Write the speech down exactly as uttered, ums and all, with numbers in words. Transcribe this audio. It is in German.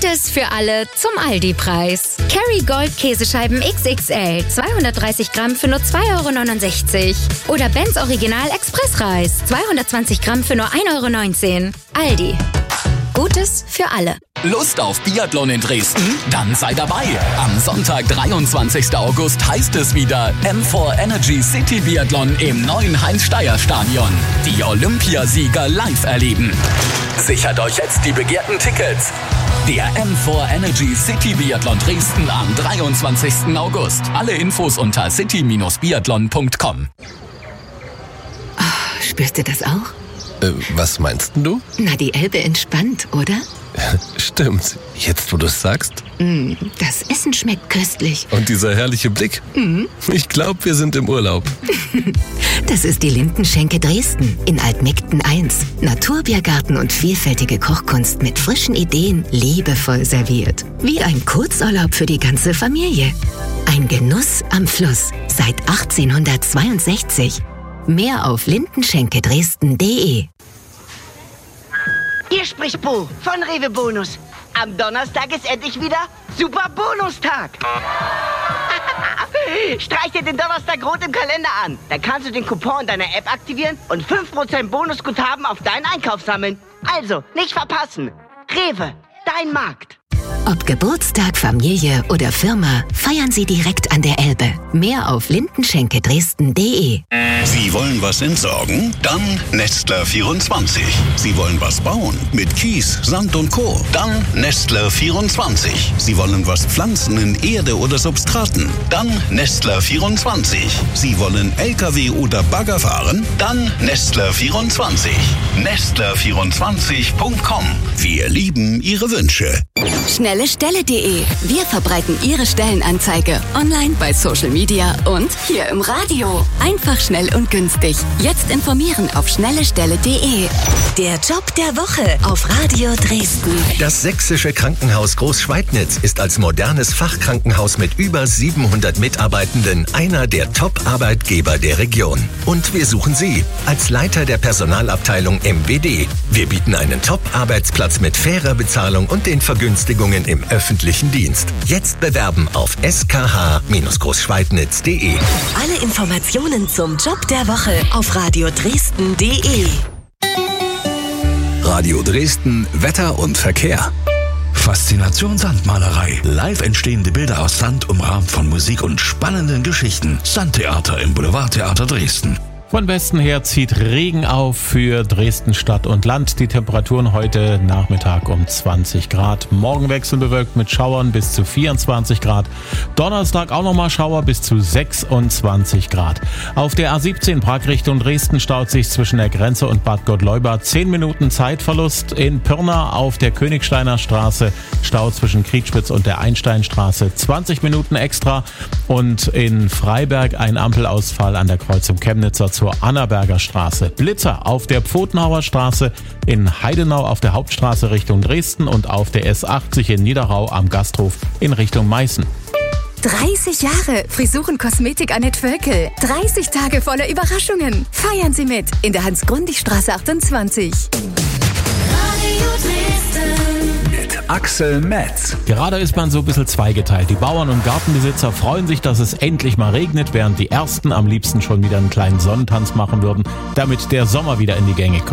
Gutes für alle zum Aldi-Preis. Kerrygold Käsescheiben X X L, zweihundertdreißig Gramm für nur zwei Euro neunundsechzig. Oder Benz Original Expressreis, zweihundertzwanzig Gramm für nur ein Euro neunzehn. Aldi. Gutes für alle. Lust auf Biathlon in Dresden? Dann sei dabei. Am Sonntag, dreiundzwanzigsten August, heißt es wieder M vier Energy City Biathlon im neuen Heinz-Steier-Stadion. Die Olympiasieger live erleben. Sichert euch jetzt die begehrten Tickets. Der M vier Energy City Biathlon Dresden am dreiundzwanzigsten August. Alle Infos unter city Bindestrich biathlon Punkt com. Oh, spürst du das auch? Äh, was meinst du? Na, die Elbe entspannt, oder? Stimmt. Jetzt, wo du es sagst. Mm, das Essen schmeckt köstlich. Und dieser herrliche Blick. Mm. Ich glaube, wir sind im Urlaub. Das ist die Lindenschenke Dresden in Altmegden eins. Naturbiergarten und vielfältige Kochkunst mit frischen Ideen, liebevoll serviert. Wie ein Kurzurlaub für die ganze Familie. Ein Genuss am Fluss seit achtzehnhundertzweiundsechzig. Mehr auf lindenschenke dresden punkt de. Hier spricht Bo von Rewe Bonus. Am Donnerstag ist endlich wieder Super Bonustag. Streich dir den Donnerstag rot im Kalender an. Dann kannst du den Coupon in deiner App aktivieren und fünf Prozent Bonusguthaben auf deinen Einkauf sammeln. Also, nicht verpassen. Rewe, dein Markt. Ob Geburtstag, Familie oder Firma, feiern Sie direkt an der Elbe. Mehr auf lindenschenke dresden punkt de. Sie wollen was entsorgen? Dann Nestler vierundzwanzig. Sie wollen was bauen? Mit Kies, Sand und Co. Dann Nestler vierundzwanzig. Sie wollen was pflanzen in Erde oder Substraten? Dann Nestler vierundzwanzig. Sie wollen L K W oder Bagger fahren? Dann Nestler vierundzwanzig. Nestler vierundzwanzig Punkt com. Wir lieben Ihre Wünsche. Schnellestelle punkt de. Wir verbreiten Ihre Stellenanzeige online, bei Social Media und hier im Radio. Einfach, schnell und günstig. Jetzt informieren auf schnellestelle punkt de. Der Job der Woche auf Radio Dresden. Das Sächsische Krankenhaus Großschweidnitz ist als modernes Fachkrankenhaus mit über siebenhundert Mitarbeitenden einer der Top-Arbeitgeber der Region. Und wir suchen Sie als Leiter der Personalabteilung M W D. Wir bieten einen Top-Arbeitsplatz mit fairer Bezahlung und den Vergünstigungen im öffentlichen Dienst. Jetzt bewerben auf s k h großschweidnitz punkt de. Alle Informationen zum Job der Woche auf radio dresden punkt de. Radio Dresden, Wetter und Verkehr. Faszination Sandmalerei. Live entstehende Bilder aus Sand, umrahmt von Musik und spannenden Geschichten. Sandtheater im Boulevardtheater Dresden. Von Westen her zieht Regen auf für Dresden Stadt und Land. Die Temperaturen heute Nachmittag um zwanzig Grad. Morgen wechselbewölkt mit Schauern bis zu vierundzwanzig Grad. Donnerstag auch nochmal Schauer bis zu sechsundzwanzig Grad. Auf der A siebzehn Prag Richtung Dresden staut sich zwischen der Grenze und Bad Gottleuba zehn Minuten Zeitverlust. In Pirna auf der Königsteiner Straße Stau zwischen Kriegspitz und der Einsteinstraße zwanzig Minuten extra. Und in Freiberg ein Ampelausfall an der Kreuzung Chemnitzer zur Annaberger Straße. Blitzer auf der Pfotenhauer Straße, in Heidenau auf der Hauptstraße Richtung Dresden und auf der S achtzig in Niederau am Gasthof in Richtung Meißen. dreißig Jahre Frisuren Kosmetik Annette Völkel. dreißig Tage voller Überraschungen. Feiern Sie mit in der Hans-Grundig-Straße achtundzwanzig. Radio Dresden mit Axel Metz. Gerade ist man so ein bisschen zweigeteilt. Die Bauern und Gartenbesitzer freuen sich, dass es endlich mal regnet, während die Ersten am liebsten schon wieder einen kleinen Sonnentanz machen würden, damit der Sommer wieder in die Gänge kommt.